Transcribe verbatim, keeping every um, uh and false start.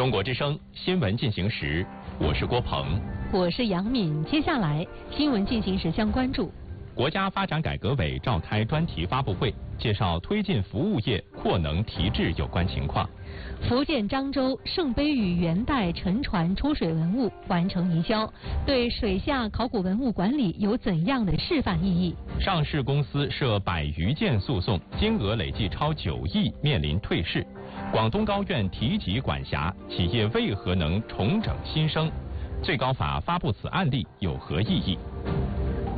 中国之声新闻进行时，我是郭鹏， 我是杨敏。接下来新闻进行时将关注： 国家发展改革委召开专题发布会，介绍推进服务业扩能提质有关情况。 福建漳州圣杯屿元代沉船出水文物完成移交，对水下考古文物管理有怎样的示范意义？ 上市公司涉百余件诉讼，金额累计超九亿，面临退市。广东高院提及管辖，企业为何能重整新生？最高法发布此案例有何意义？